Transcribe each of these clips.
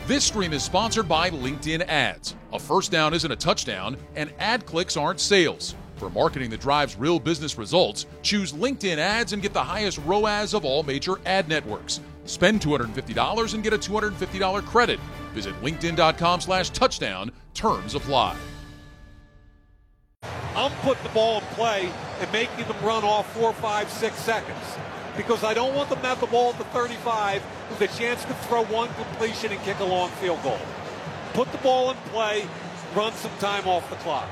This stream is sponsored by LinkedIn Ads. A first down isn't a touchdown, and ad clicks aren't sales. For marketing that drives real business results, choose LinkedIn Ads and get the highest ROAS of all major ad networks. Spend $250 and get a $250 credit. Visit linkedin.com/touchdown. Terms apply. I'm putting the ball in play and making them run off 4, 5, 6 seconds because I don't want them to have the ball at the 35 with a chance to throw one completion and kick a long field goal. Put the ball in play, run some time off the clock.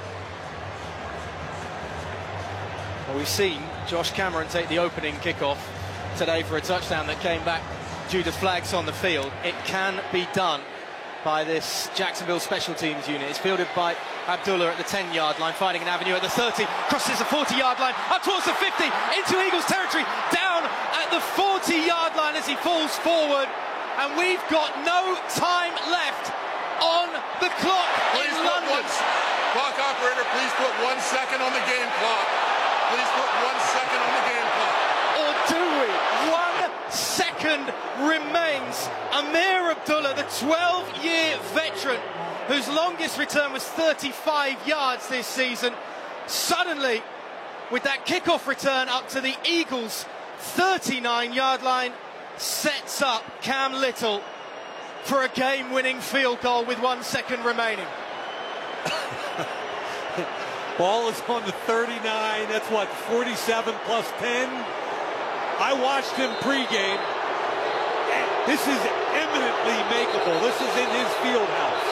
Well, we've seen Josh Cameron take the opening kickoff today for a touchdown that came back due to flags on the field. It can be done by this Jacksonville special teams unit. It's fielded by Abdullah at the 10-yard line, finding an avenue at the 30, crosses the 40-yard line, up towards the 50, into Eagles territory, down at the 40-yard line as he falls forward, and we've got no time left on the clock in London. Clock operator, please put 1 second on the game clock. Please put 1 second on the game clock. Or do we? 1 second remains. Amir Abdullah, the 12-year veteran, whose longest return was 35 yards this season, suddenly, with that kickoff return up to the Eagles' 39-yard line, sets up Cam Little for a game-winning field goal with 1 second remaining. Ball is on the 39. That's what, 47 plus 10? I watched him pregame. This is eminently makeable. This is in his field house.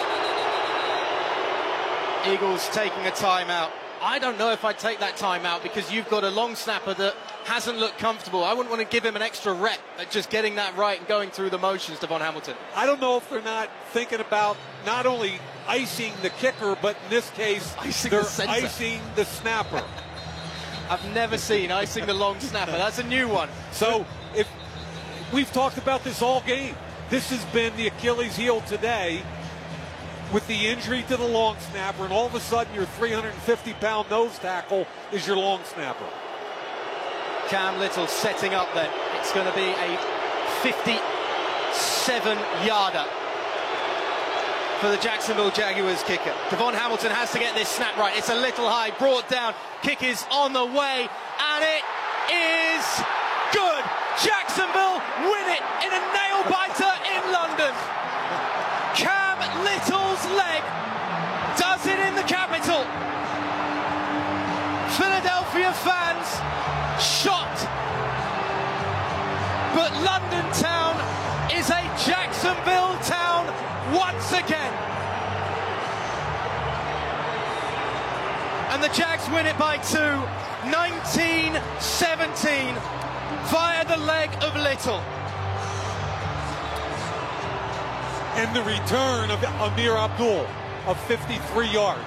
Eagles taking a timeout. I don't know if I'd take that timeout because you've got a long snapper that hasn't looked comfortable. I wouldn't want to give him an extra rep at just getting that right and going through the motions, Devon Hamilton. I don't know if they're not thinking about not only icing the kicker, but in this case, they're icing the snapper. I've never seen icing the long snapper. That's a new one. So if we've talked about this all game, this has been the Achilles heel today with the injury to the long snapper, and all of a sudden your 350-pound nose tackle is your long snapper. Cam Little setting up then. It's going to be a 57-yarder for the Jacksonville Jaguars kicker. Devon Hamilton has to get this snap right. It's a little high, brought down. Kick is on the way, and it is good. Jacksonville win it in a nail-biter in London. Cam Little's leg does it in the capital. Philadelphia fans shocked. But London town is a Jacksonville town once again. And the Jags win it by 2, 19-17, via the leg of Little. And the return of Amir Abdul of 53 yards.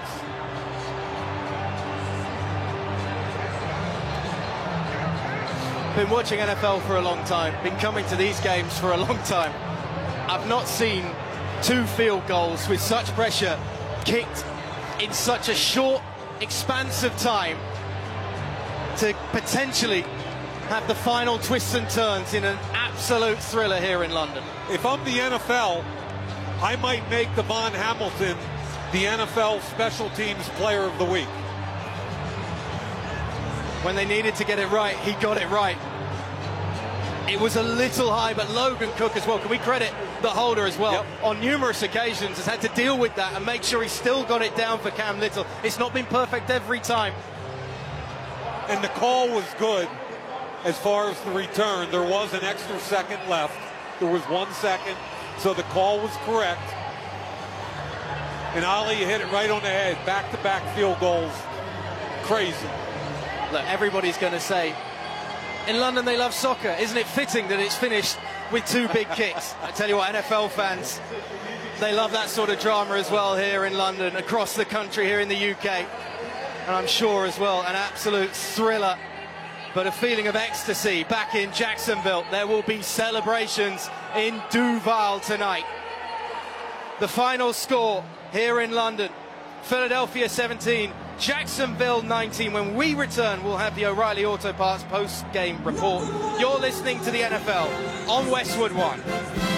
Been watching NFL for a long time, been coming to these games for a long time. I've not seen 2 field goals with such pressure kicked in such a short, expansive time to potentially have the final twists and turns in an absolute thriller here in London. If I'm the NFL, I might make Devon Hamilton the NFL Special Teams Player of the Week. When they needed to get it right, he got it right. It was a little high, but Logan Cook as well. Can we credit the holder as well? Yep. On numerous occasions has had to deal with that and make sure he still got it down for Cam Little. It's not been perfect every time. And the call was good as far as the return. There was an extra second left. There was 1 second, so the call was correct. And Ali hit it right on the head. Back-to-back field goals. Crazy. Look, everybody's going to say, in London they love soccer. Isn't it fitting that it's finished with 2 big kicks? I tell you what, NFL fans, they love that sort of drama as well here in London, across the country, here in the UK. And I'm sure as well, an absolute thriller, but a feeling of ecstasy back in Jacksonville. There will be celebrations in Duval tonight. The final score here in London, Philadelphia 17, Jacksonville 19. When we return, we'll have the O'Reilly Auto Parts post-game report. You're listening to the NFL on Westwood One.